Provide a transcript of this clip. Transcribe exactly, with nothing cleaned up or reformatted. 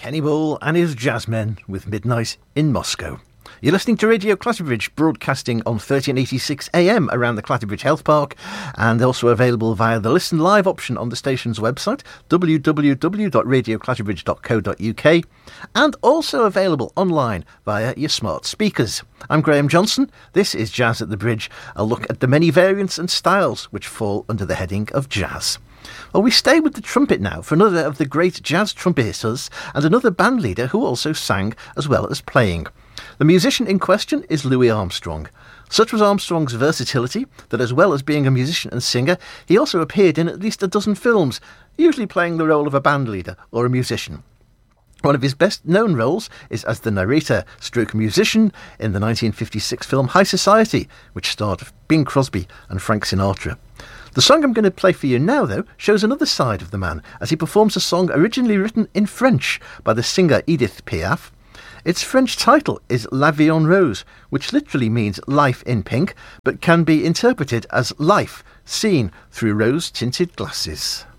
Kenny Ball and his Jazzmen with Midnight in Moscow. You're listening to Radio Clatterbridge, broadcasting on thirteen eighty-six A M around the Clatterbridge Health Park, and also available via the Listen Live option on the station's website, w w w dot radio clatterbridge dot co dot u k, and also available online via your smart speakers. I'm Graham Johnson. This is Jazz at the Bridge, a look at the many variants and styles which fall under the heading of jazz. Well, we stay with the trumpet now for another of the great jazz trumpeters and another band leader who also sang as well as playing. The musician in question is Louis Armstrong. Such was Armstrong's versatility that, as well as being a musician and singer, he also appeared in at least a dozen films, usually playing the role of a band leader or a musician. One of his best-known roles is as the narrator stroke musician in the nineteen fifty-six film High Society, which starred Bing Crosby and Frank Sinatra. The song I'm going to play for you now, though, shows another side of the man, as he performs a song originally written in French by the singer Edith Piaf. Its French title is La Vie en Rose, which literally means life in pink, but can be interpreted as life seen through rose-tinted glasses.